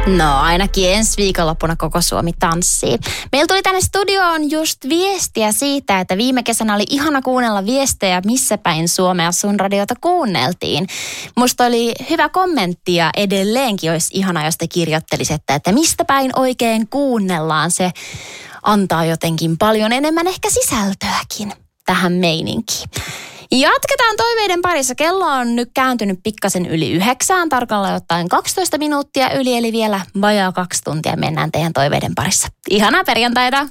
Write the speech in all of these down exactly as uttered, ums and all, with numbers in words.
No ainakin ensi viikonloppuna koko Suomi tanssii. Meillä tuli tänne studioon just viestiä siitä, että viime kesänä oli ihana kuunnella viestejä, missä päin Suomea sun radiota kuunneltiin. Musta oli hyvä kommentti ja edelleenkin olisi ihana, jos te kirjoittelisitte, että mistä päin oikein kuunnellaan. Se antaa jotenkin paljon enemmän ehkä sisältöäkin tähän meininkiin. Jatketaan toiveiden parissa. Kello on nyt kääntynyt pikkasen yli yhdeksään, tarkalleen ottaen kaksitoista minuuttia yli, eli vielä vajaa kaksi tuntia mennään teidän toiveiden parissa. Ihanaa perjantaita!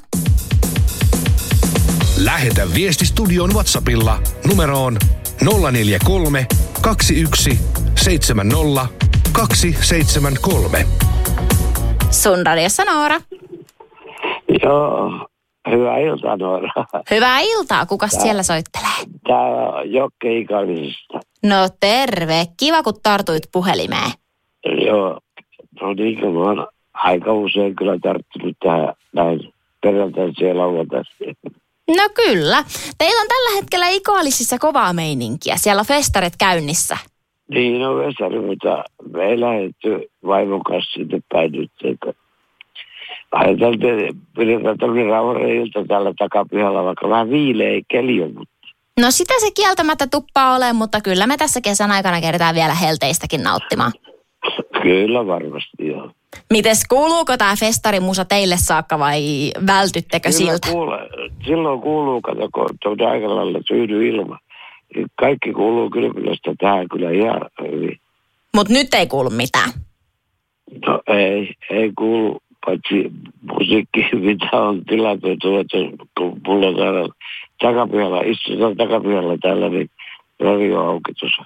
Lähetä viesti studioon WhatsAppilla numeroon nolla neljä kolme, kaksi yksi, seitsemän nolla, kaksi seitsemän kolme. Sun radiossa Noora. Joo, hyvää iltaa Noora. Hyvää iltaa, kukas Tää, siellä soittelee? Tää on Jokke Ikallisesta. No terve, kiva kun tartuit puhelimeen. Joo, no niin kuin mä oon aika usein kyllä tarttunut tähän näin perjantaisia ja lauantaisia. No kyllä, teillä on tällä hetkellä Ikaalisissa kovaa meininkiä, siellä on festarit käynnissä. Niin on festari, mutta me ei lähdetty vaimon kanssa sinne päin nyt, että ajateltiin, pidetään tämmöinen rauhallinen ilta täällä takapihalla, vaikka vähän viileä keli on, mutta no sitä se kieltämättä tuppaa olemaan, mutta kyllä me tässä kesän aikana kerätään vielä helteistäkin nauttimaan. Kyllä varmasti, joo. Mites, kuuluuko tämä festarimusa teille saakka vai vältyttekö silloin siltä? Kuule, silloin kuuluu, kato, kun on aika lailla tyydy ilma. Kaikki kuuluu kylpylästä tähän kyllä ihan hyvin. Mut nyt ei kuulu mitään. No ei, ei kuulu, paitsi musiikki, mitä on tilattu, kun mulla on täällä takapihalla, istutaan takapihalla täällä, niin radio auki tuossa.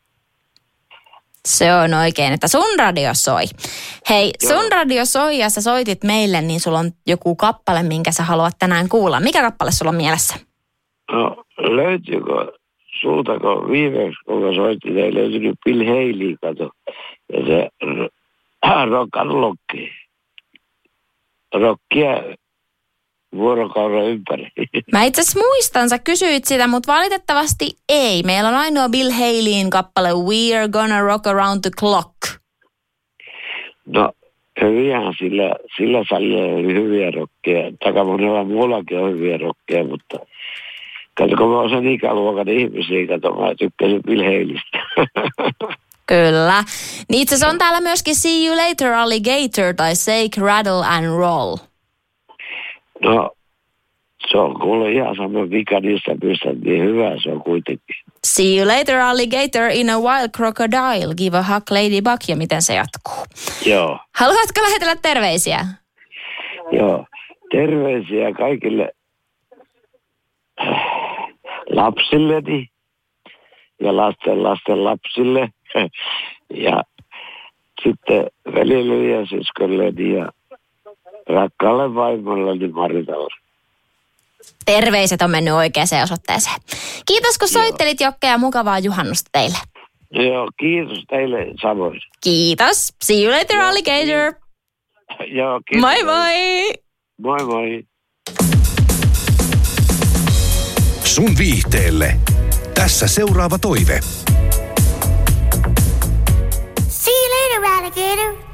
Se on oikein, että sun radio soi. Hei, Joo. sun radio soi ja sä soitit meille, niin sulla on joku kappale, minkä sä haluat tänään kuulla. Mikä kappale sulla on mielessä? No löytyykö sulta, kun viimeksi kun mä soitin, ei löytynyt Bill Haley, kato. Ja se rock and rocki. Rockia vuorokauden ympäri. Mä itse asiassa muistan, sä kysyit sitä, mutta valitettavasti ei. Meillä on ainoa Bill Haleyin kappale We're Gonna Rock Around the Clock. No, hyviähän sillä, sillä salilla oli hyviä rockia. Takamonella muullakin on hyviä rockia, mutta kato, kun mä oon sen ikäluokan ihmisiä, kato, mä tykkäsin Bill Haleystä. Kyllä. Niin itse asiassa on täällä myöskin See You Later Alligator tai Shake, Rattle and Roll. No, se on kuule ihan sama, mikä niistä pystät, niin hyvä se on kuitenkin. See you later alligator in a wild crocodile, give a hug ladybug, ja miten se jatkuu. Joo. Haluatko lähetellä terveisiä? Joo, terveisiä kaikille lapsilleni ja lasten lasten lapsille ja sitten veljelleni ja siskolleni ja rakkaalle vaimolleni Maritalle. Terveiset on mennyt oikeaan osoitteeseen. Kiitos kun soittelit, Jokke, ja mukavaa juhannusta teille. Joo, kiitos teille samoin. Kiitos. See you later, Joo, alligator. Joo, kiitos. Moi moi. Moi moi. Sun viihteelle. Tässä seuraava toive. See you later, alligator.